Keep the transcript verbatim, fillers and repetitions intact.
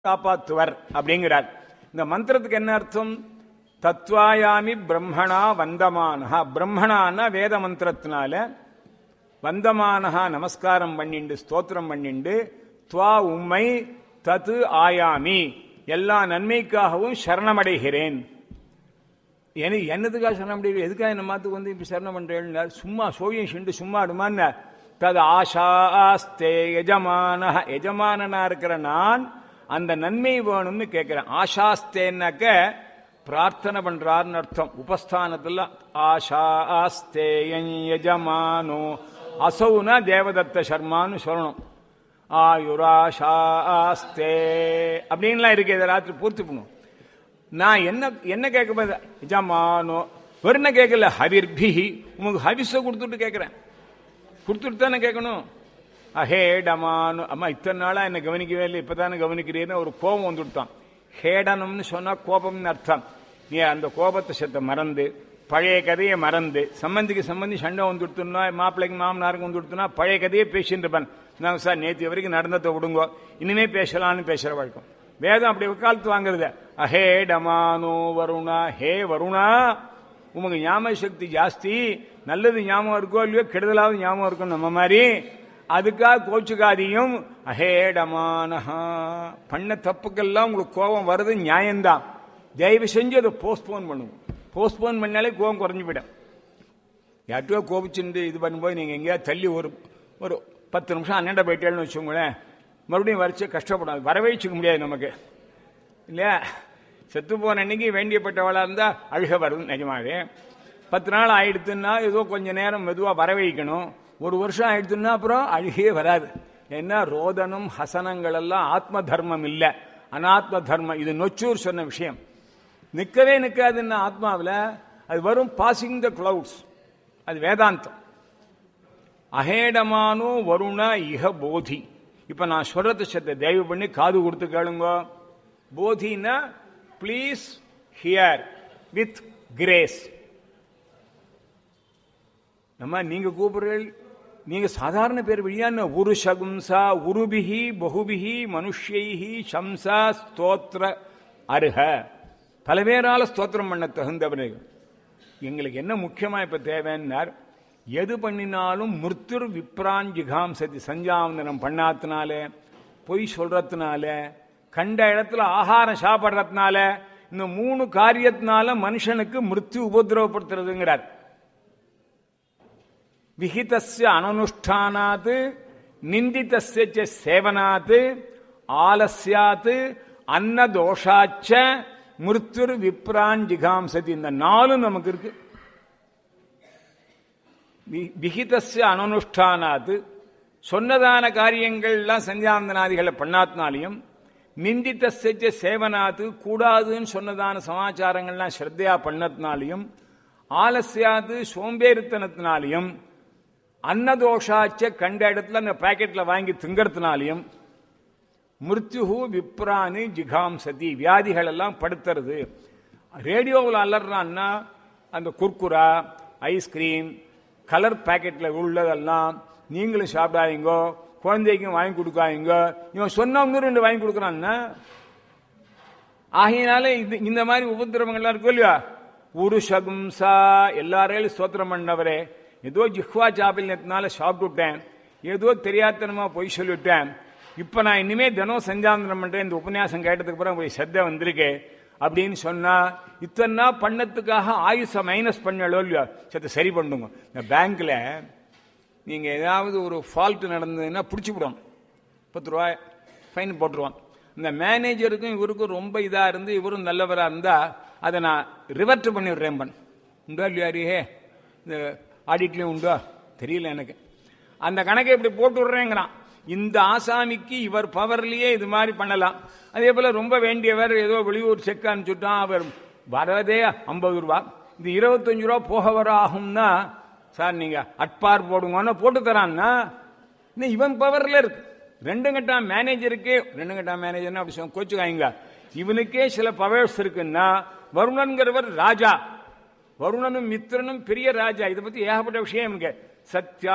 காப்பாத்துவர் அப்படிங்கிறார். இந்த மந்திரத்துக்கு என்ன அர்த்தம்? தத்வாயாமி பிரம்மணா வந்தமானஹா. பிரம்மணான்னா வேத மந்திரத்தினால, வந்தமானஹா நமஸ்காரம் பண்ணிண்டு ஸ்தோத்திரம் பண்ணிண்டு, துவா உம்மை, தத்து ஆயாமி எல்லா நன்மைக்காகவும் சரணமடைகிறேன். எனக்கு என்னதுக்காக சரணமடைகிறேன்? எதுக்காக என்ன மாத்துக்கு வந்து இப்ப சரணம் பண்றேன்? சும்மா சோழியம் சென்று சும்மா அடுமான்னு தது ஆஷாஸ்தே எஜமான, எஜமானனா இருக்கிற நான் அந்த நன்மை வேணும்னு கேட்கிறேன். ஆஷாஸ்தேன்னாக்க பிரார்த்தனை பண்றாருன்னு அர்த்தம். உபஸ்தானத்துல ஆஷாஸ்தே யஜமானோ, அசௌனா தேவதத்த சர்மான்னு சொல்லணும். ஆயுராஷாஸ்தே அப்படின்லாம் இருக்கு. இதை ராத்திரி பூர்த்தி பண்ணும். நான் என்ன என்ன கேட்க போது எஜமானோ வெறும் கேட்கல, ஹவிர்பிஹி உங்களுக்கு ஹவிஸ கொடுத்துட்டு கேட்கிறேன். கொடுத்துட்டு தானே கேட்கணும். அஹேடமானு, அம்மா இத்தனை நாளா என்ன கவனிக்கவே இல்லை, இப்பதானே கவனிக்கிறீன்னு ஒரு கோபம் வந்துவிட்டான். ஹேடனம்னு சொன்னா கோபம்னு அர்த்தம். நீ அந்த கோபத்தை செத்த மறந்து, பழைய கதையை மறந்து, சம்பந்திக்கு சம்பந்தி சண்டை வந்து கொடுத்துனா, மாப்பிள்ளைக்கு மாமனாருக்கு வந்து கொடுத்தனா பழைய கதையை பேசிட்டு இருப்பேன். நாங்கள் சார் நேற்று வரைக்கும் நடந்ததை விடுங்கோ, இனிமே பேசலான்னு பேசுற வழக்கம். வேதம் அப்படி காலத்து வாங்குறது. அஹேடமானோ வருணா, ஹே வருணா உமக்கு ஞாபக சக்தி ஜாஸ்தி, நல்லது ஞாபகம் இருக்கோ இல்லையோ, கெடுதலாவது ஞாபகம் இருக்கும் நம்ம மாதிரி, அதுக்காக கோச்சுக்காதியும். அஹேடமானஹா, பண்ண தப்புக்கெல்லாம் உங்களுக்கு கோபம் வருது நியாயம்தான். தயவு செஞ்சு அதை போஸ்ட்போன் பண்ணுங்க. போஸ்ட்போன் பண்ணாலே கோபம் குறைஞ்சு போயிடும். யார்ட்டோ கோபிச்சுட்டு இது பண்ணும்போது நீங்க எங்கேயாவது தள்ளி ஒரு ஒரு பத்து நிமிஷம் அண்ணாண்ட போயிட்டேன்னு வச்சுக்கோங்களேன், மறுபடியும் வரைச்சு கஷ்டப்படும். வரவேச்சுக்க முடியாது நமக்கு இல்லையா? செத்து போன அன்னைக்கு வேண்டியப்பட்டவளா இருந்தா அழுக வரும். நிஜமாவே பத்து நாள் ஆயிடுத்துன்னா ஏதோ கொஞ்ச நேரம் மெதுவா வரவேக்கணும். ஒரு வருஷம் ஆயிடுச்சுன்னா அப்புறம் அழுகே வராது. ஏன்னா ரோதனம் ஹசனங்கள் எல்லாம் ஆத்ம தர்மம் இல்ல, அனாத்ம தர்மம். இது நொச்சூர் சொன்ன விஷயம். நிக்கவே நிக்காதுன்னா ஆத்மாவில் அது வரும். பாசிங் த கிளவுட்ஸ், அது வேதாந்தம். அஹேடமானோ வருண இஹ போதி. இப்ப நான் சொல்றது சத்த தயவு பண்ணி காது கொடுத்து கேளுங்க. போதினா பிளீஸ் ஹியர் வித் கிரேஸ். நம்ம நீங்க கூப்பிடுறீர்கள், நீங்க சாதாரண பேர் வழியான உரு சகும்சா உருபிஹி பகுபிஹி மனுஷ்யைஹி சம்சா ஸ்தோத்திர அருக. பல பேரால ஸ்தோத்திரம் பண்ண தகுந்தவர்கள். எங்களுக்கு என்ன முக்கியமா இப்ப தேவைன்னார், எது பண்ணினாலும் மிருத்துர் விப்ரான் ஜிகாம்சதி. சஞ்சாவந்தனம் பண்ணாத்தினால, பொய் சொல்றதுனால, கண்ட இடத்துல ஆகாரம் சாப்பிட்றதுனால, இந்த மூணு காரியத்தினால மனுஷனுக்கு மிருத்யு உபதிரவப்படுத்துறதுங்கிறார். விஹிதஸ்ய அனனுஷ்டானாத் நிந்திதஸ்ய சேவனாத் ஆலஸ்யாத் அன்னதோஷாச்ச மிருத்யுர் விப்ரான் ஜிகாம்சதி. இந்த நாலும் நமக்கு இருக்கு. விஹிதஸ்ய அனனுஷ்டானாத் சொன்னதான காரியங்கள்லாம் சந்தியாவந்தனாதிகளை பண்ணாத்தினாலையும், நிந்திதஸ்ய சேவனாத் கூடாதுன்னு சொன்னதான சமாச்சாரங்கள்லாம் ஸ்ரத்தையா பண்ணத்தினாலையும், ஆலசியாது சோம்பேறித்தனத்தினாலையும், அன்னதோஷாச்ச கண்ட இடத்துல அந்த பாக்கெட்ல வாங்கி திங்கறதுனாலையும், மிருத்யுஹு விப்ரானி ஜிகாம்சதி வியாதிகள் எல்லாம் படுத்துறது. ரேடியோவில் அலறான்னா அந்த குர்குரா, ஐஸ்கிரீம், கலர் பாக்கெட்ல உள்ளதெல்லாம் நீங்களும் சாப்பிடாதீங்கோ, குழந்தைக்கும் வாங்கி கொடுக்காதீங்க. இவன் சொன்னவங்க ரெண்டு வாங்கி கொடுக்குறான்னா, ஆகையினால இது இந்த மாதிரி உபதிரவங்கள்லாம் இருக்கும் இல்லையா? உரு சகும்சா எல்லாரையும் ஸ்தோத்திரம் பண்ணவரே, ஏதோ ஜிஹ்வா சாப்பில்யத்தினால சாப்பிட்டுட்டேன், ஏதோ தெரியாதனமா பொய் சொல்லிவிட்டேன், இப்ப நான் இனிமே தினம் சஞ்சாந்தனம் பண்றேன், இந்த உபன்யாசம் கேட்டதுக்கு அப்புறம் போய் சத்த வந்திருக்கு அப்படின்னு சொன்னா, இத்தனை பண்ணத்துக்காக ஆயுச மைனஸ் பண்ணலோ இல்லையா? சத்த சரி பண்ணுங்க. இந்த பேங்க்ல நீங்க ஏதாவது ஒரு ஃபால்ட் நடந்ததுன்னா பிடிச்சி விடுவாங்க, பத்து ரூபாய் ஃபைன் போட்டுருவான். இந்த மேனேஜருக்கும் இவருக்கும் ரொம்ப இதா இருந்து இவரும் நல்லவரா இருந்தா அதை நான் ரிவர்ட் பண்ணி விடுறேன். பண்ண உண்டா இல்லையாரியே? இந்த ஆடிட்லயும் உண்டா தெரியல எனக்கு. அந்த கணக்கை இப்படி போட்டு விடுறேங்கிறான். இந்த ஆசாமிக்கு இவர் பவர்லயே இது மாதிரி பண்ணலாம். அதே போல ரொம்ப வேண்டியவர் ஏதோ வெளியூர் செக் அனுப்பிச்சுட்டான், அவர் வரதே ஐம்பது ரூபா, இது இருபத்தஞ்சு ரூபா போக வர ஆகும்னா, சார் நீங்க அட்பார் போடுங்கன்னா போட்டு தரான்னா இவன் பவர்ல இருக்கு. ரெண்டு கட்டா மேனேஜருக்கு, ரெண்டு கட்டா மேனேஜர் அப்படி சொல்ல கோச்சுக்காங்க, இவனுக்கே சில பவர்ஸ் இருக்குன்னா, வருணன்கிறவர் ராஜா, வருணனும் மித்திரனும் பெரிய ராஜா. இதை பத்தி ஏகப்பட்ட விஷயம் சத்யா